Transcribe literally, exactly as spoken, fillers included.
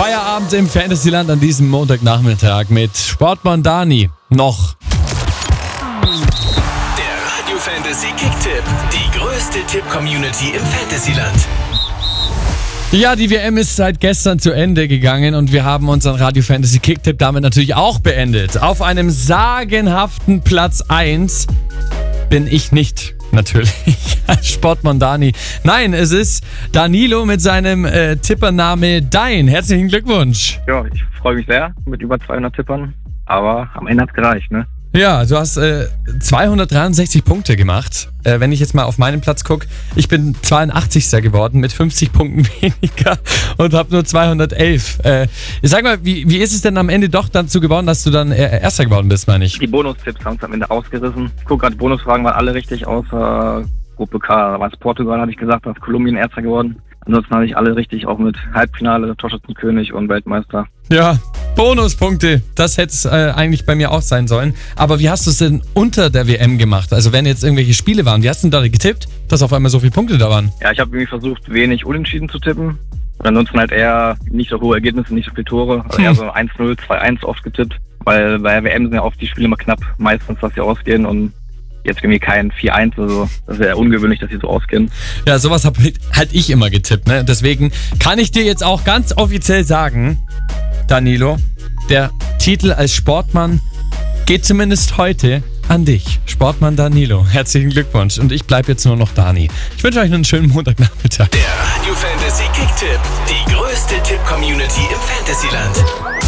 Feierabend im Fantasyland an diesem Montagnachmittag mit Sportmann Dani. Noch. Der Radio Fantasy Kicktipp. Die größte Tipp-Community im Fantasyland. Ja, die W M ist seit gestern zu Ende gegangen und wir haben unseren Radio Fantasy Kicktipp damit natürlich auch beendet. Auf einem sagenhaften Platz eins bin ich nicht, natürlich, als Sportmann Dani. Nein, es ist Danilo mit seinem äh, Tippername Dein. Herzlichen Glückwunsch. Ja, ich freue mich sehr mit über zweihundert Tippern, aber am Ende hat es gereicht, ne? Ja, du hast äh, zweihundertdreiundsechzig Punkte gemacht. Äh, wenn ich jetzt mal auf meinen Platz gucke, ich bin zweiundachtzigster geworden mit fünfzig Punkten weniger und habe nur zweihundertelf. Äh, sag mal, wie, wie ist es denn am Ende doch dazu geworden, dass du dann äh, Erster geworden bist, meine ich? Die Bonustipps haben es am Ende ausgerissen. Ich gucke gerade, die Bonusfragen waren alle richtig, außer Gruppe K. Da war es Portugal, hatte ich gesagt, da ist Kolumbien Erster geworden. Ansonsten hatte ich alle richtig, auch mit Halbfinale, Torschützenkönig und Weltmeister. Ja, Bonuspunkte, das hätte es äh, eigentlich bei mir auch sein sollen. Aber wie hast du es denn unter der W M gemacht? Also wenn jetzt irgendwelche Spiele waren, wie hast du denn da getippt, dass auf einmal so viele Punkte da waren? Ja, ich habe irgendwie versucht, wenig Unentschieden zu tippen. Und ansonsten halt eher nicht so hohe Ergebnisse, nicht so viele Tore. Also Hm. eher so eins null, zwei eins oft getippt. Weil bei der W M sind ja oft die Spiele immer knapp, meistens, dass sie ausgehen. Und jetzt irgendwie kein vier eins oder so. Das ist ja ungewöhnlich, dass sie so ausgehen. Ja, sowas habe halt ich immer getippt, ne? Deswegen kann ich dir jetzt auch ganz offiziell sagen, Danilo, der Titel als Sportmann geht zumindest heute an dich. Sportmann Danilo. Herzlichen Glückwunsch. Und ich bleibe jetzt nur noch Dani. Ich wünsche euch einen schönen Montagnachmittag. Der Radio Fantasy Kicktipp. Die größte Tipp-Community im Fantasyland.